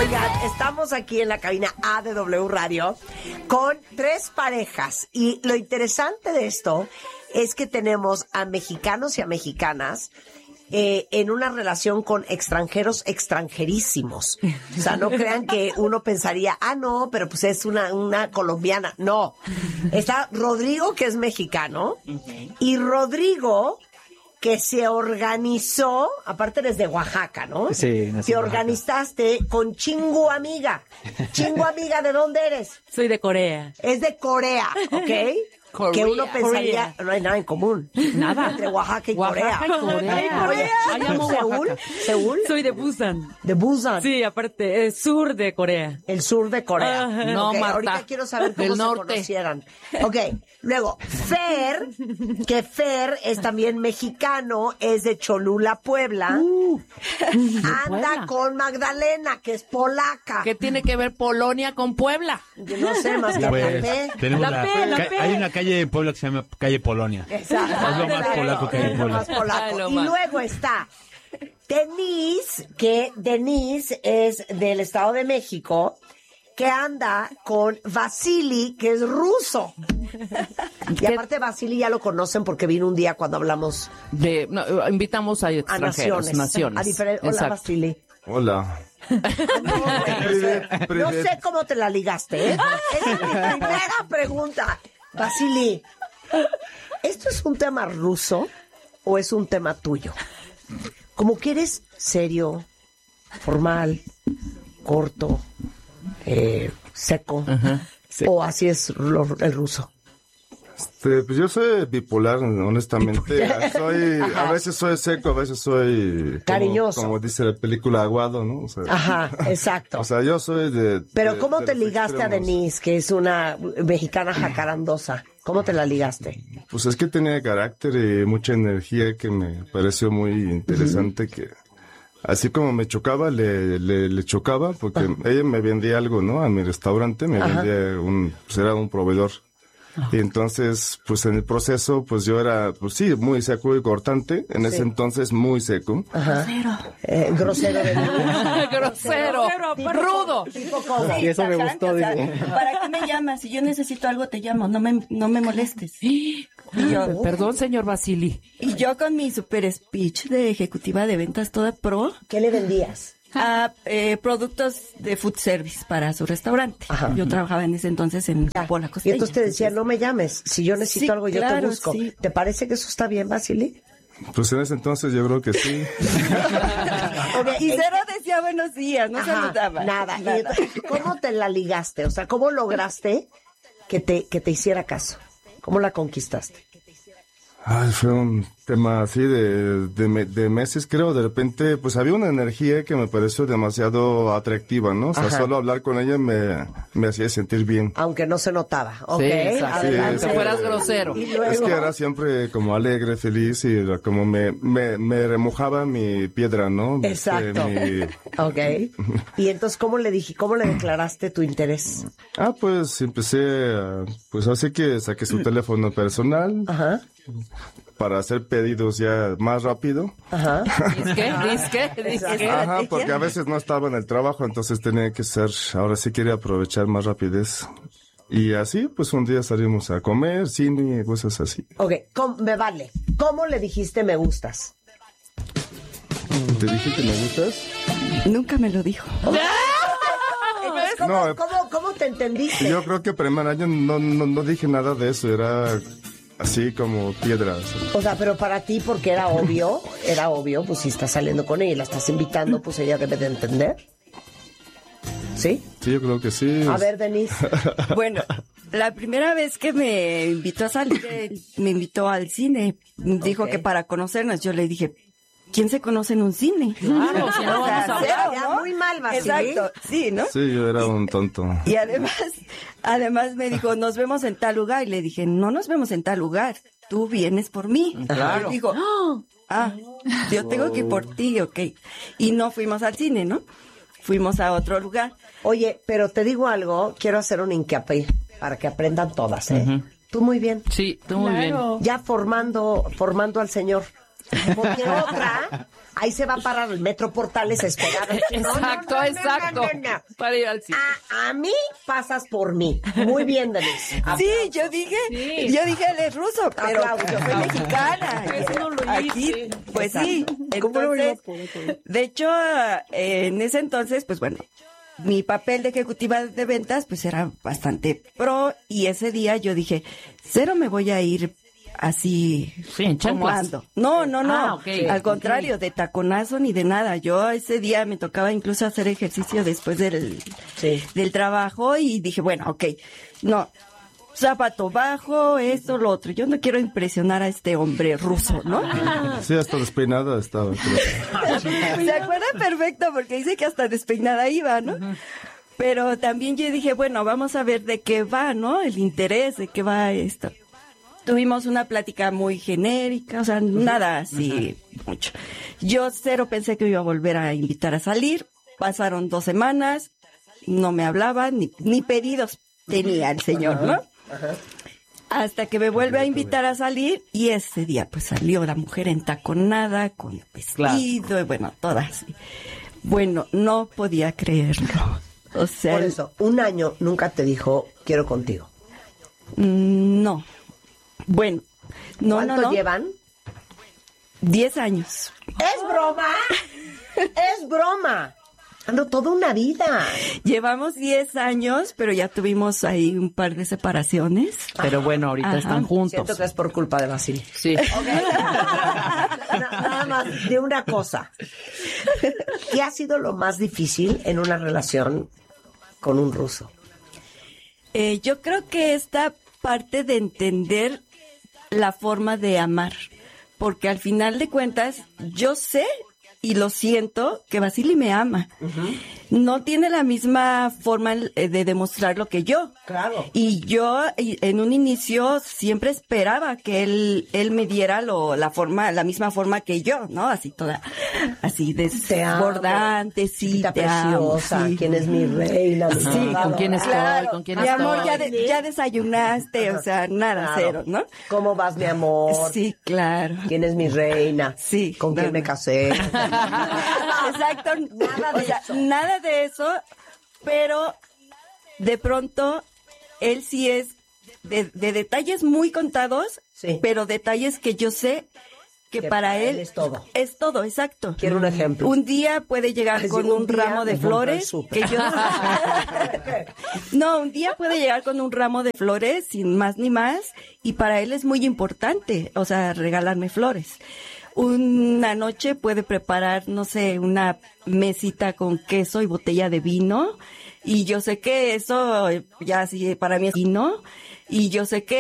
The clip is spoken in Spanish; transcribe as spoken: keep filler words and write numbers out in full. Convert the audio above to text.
Oigan, estamos aquí en la cabina A de W Radio con tres parejas y lo interesante de esto es que tenemos a mexicanos y a mexicanas eh, en una relación con extranjeros extranjerísimos. O sea, no crean que uno pensaría, ah, no, pero pues es una, una colombiana. No. Está Rodrigo, que es mexicano, y Rodrigo, que se organizó, aparte eres de Oaxaca, ¿no? Sí, nací Te en Oaxaca. organizaste con Chingu Amiga. Chingu Amiga, ¿de dónde eres? Soy de Corea. Es de Corea, ¿ok? Corea. Que uno pensaría, Corea. no hay nada en común. Nada. Entre Oaxaca y Oaxaca Corea. y Corea. Oye, Ay, amo ¿Seúl? Oaxaca. ¿Seúl? Soy de Busan. De Busan. Sí, aparte, es sur de Corea. El sur de Corea. Ajá. No, Ok, Marta. ahorita quiero saber cómo Del se norte. conocieran. Ok, luego, Fer, que Fer es también mexicano, es de Cholula, Puebla. Uh, Anda Puebla. con Magdalena, que es polaca. ¿Qué tiene que ver Polonia con Puebla? Yo no sé más que Pues, la P. tenemos La la, P, la ca- P. hay una calle en Puebla que se llama calle Polonia. Exacto. Es lo más polaco que hay en Es lo Puebla. más polaco. Ay, lo Y más. luego está Denise, que Denise es del Estado de México, que anda con Vasily, que es ruso. Y aparte Vasily ya lo conocen porque vino un día cuando hablamos De, no, eh, invitamos a a extranjeros, naciones. naciones. A diferen- Hola, Exacto. Vasily. Hola. No, Privet, no privet. sé cómo te la ligaste, ¿eh? Esa es mi primera pregunta. Vasily, ¿esto es un tema ruso o es un tema tuyo? Como que eres serio, formal, corto, eh, seco, Sí. o así es lo- el ruso. Este, pues yo soy bipolar, honestamente. Soy, a veces soy seco, a veces soy como- Cariñoso. Como, dice la película, aguado, ¿no? O sea, Ajá, exacto. o sea, yo soy de. Pero de- ¿cómo de te los ligaste a extremos. Denise, que es una mexicana jacarandosa? ¿Cómo te la ligaste? Pues es que tenía carácter y mucha energía que me pareció muy interesante que. Así como me chocaba, le, le, le chocaba, porque ella me vendía algo, ¿no? A mi restaurante, me Ajá. vendía un, pues era un proveedor. Y entonces, pues en el proceso, pues yo era, pues sí, muy seco y cortante. En ese entonces, muy seco. Ajá. Eh, grosero de Grosero, rudo. Tipo como- Y eso me Ajá, gustó. o sea, dice. ¿para qué me llamas? Si yo necesito algo, te llamo. No me, no me molestes. Y yo, Perdón, señor Vasily. y yo con mi super speech de ejecutiva de ventas toda pro ¿Qué le vendías? a eh, productos de food service para su restaurante. Ajá. Yo trabajaba en ese entonces en Ya. Pola Y Costeña. entonces te decía, no me llames. Si yo necesito Sí, algo, yo te claro, busco. sí. ¿Te parece que eso está bien, Vasily? Pues en ese entonces yo creo que sí. Y cero decía buenos días, no Ajá, saludaba. Nada. Y entonces, ¿cómo te la ligaste? O sea, ¿cómo lograste que te, que te hiciera caso? ¿Cómo la conquistaste? Ay, fue un tema así de, de, me- de meses, creo. De repente, pues había una energía que me pareció demasiado atractiva, ¿no? O sea, Ajá. solo hablar con ella me, me hacía sentir bien. Aunque no se notaba. Ok, exacto. adelante. Sí, Que fueras grosero. Y luego, Es que era siempre como alegre, feliz y era como me, me, me remojaba mi piedra, ¿no? Este, Exacto. mi- ok. Y entonces, ¿cómo le dije, cómo le declaraste tu interés? Ah, pues empecé, a- pues así que saqué su teléfono personal Ajá, para hacer pedidos ya más rápido. ajá. ¿Disque? ¿Disque? ¿Disque? Ajá, porque a veces no estaba en el trabajo, entonces tenía que ser, ahora sí quería aprovechar más rapidez. Y así, pues un día salimos a comer, cine y cosas así. Ok, ¿cómo- me vale. ¿Cómo le dijiste me gustas? ¿Te dije que me gustas? Nunca me lo dijo. Entonces, ¿cómo, No, eh. cómo, cómo te entendiste? Yo creo que primer año no, no, no dije nada de eso, era así como piedras. O sea, pero para ti, porque era obvio, era obvio, pues si estás saliendo con ella y la estás invitando, pues ella debe de entender. ¿Sí? Sí, yo creo que sí. A ver, Denise. Bueno, la primera vez que me invitó a salir, él me invitó al cine. Dijo Ok. que para conocernos, yo le dije, ¿quién se conoce en un cine? Claro, si no O sea, vamos a cero, hablar. Ya, ¿no? muy mal, Vasily. Exacto, sí, ¿no? Sí, yo era un tonto. Y además, además me dijo, nos vemos en tal lugar. Y le dije, no nos vemos en tal lugar. Tú vienes por mí. Claro. Y él dijo, ah, yo tengo que ir por ti, ok. Y no fuimos al cine, ¿no? Fuimos a otro lugar. Oye, pero te digo algo, quiero hacer un hincapié para que aprendan todas, ¿eh? Tú muy bien. Sí, tú muy bien. Ya formando, formando al señor. Porque otra, ahí se va a parar el Metro Portales a esperar. No, no, Exacto, no, no, exacto. no, no, no. Para ir al cine. A, a mí pasas por mí. Muy bien, Denise. Sí, yo dije, Sí. yo dije, él es ruso, pero Aplausos. yo soy mexicana. Eso no lo Aquí, hice. pues sí. ¿Cómo lo Entonces, de hecho, eh, en ese entonces, pues bueno, mi papel de ejecutiva de ventas, pues era bastante pro, y ese día yo dije, cero me voy a ir así Sí, en como chanclas. ando. No, no, no. Ah, ok, Al ok. contrario, de taconazo ni de nada. Yo ese día me tocaba incluso hacer ejercicio después del, Sí. del trabajo y dije, bueno, ok, no, zapato bajo, esto, lo otro. Yo no quiero impresionar a este hombre ruso, ¿no? Sí, hasta despeinada estaba. creo. Se acuerda perfecto porque dice que hasta despeinada iba, ¿no? Pero también yo dije, bueno, vamos a ver de qué va, ¿no? El interés, de qué va esto. Tuvimos una plática muy genérica, o sea, nada así mucho. Yo cero pensé que me iba a volver a invitar a salir. Pasaron dos semanas, no me hablaba, ni, ni pedidos tenía el señor, ¿no? Hasta que me vuelve a invitar a salir y ese día pues salió la mujer entaconada con vestido y bueno, toda así. Bueno, no podía creerlo. O sea, Por eso, un año nunca te dijo, quiero contigo. mm, no. Bueno, no, ¿Cuánto no, no. llevan? Diez años. ¡Es broma! ¡Es broma! Ando toda una vida. Llevamos diez años, pero ya tuvimos ahí un par de separaciones. Pero bueno, ahorita Ajá. están juntos. Siento que es por culpa de Basili. Sí. Na- Nada más de una cosa. ¿Qué ha sido lo más difícil en una relación con un ruso? Eh, yo creo que esta parte de entender la forma de amar, porque al final de cuentas yo sé y lo siento que Vasily me ama. No tiene la misma forma eh, de demostrarlo que yo. Claro. Y yo y- en un inicio siempre esperaba que él él me diera lo la forma la misma forma que yo, ¿no? Así toda así Te amo. desbordante, sí, Chiquita te amo. preciosa, Sí. quién es mi reina. mi Sí, salvadora. ¿con quién estoy? Claro, ¿Con quién mi estoy? amor, ya, de- ya desayunaste, o sea, nada, Claro. cero, ¿no? ¿Cómo vas, mi amor? Sí, claro. ¿Quién es mi reina? Sí, ¿Con quién nada. me casé? Exacto, Nada de o sea, eso. nada de eso, pero de pronto él sí es de, de detalles muy contados, Sí. pero detalles que yo sé que, Que para para él él es todo. Es todo, exacto. Quiero un ejemplo. Un día puede llegar Ay, con sí, un, un día ramo de me compro el flores súper. que yo No, un día puede llegar con un ramo de flores sin más ni más y para él es muy importante, o sea, regalarme flores. Una noche puede preparar, no sé, una mesita con queso y botella de vino y yo sé que eso ya sí para mí es vino y yo sé que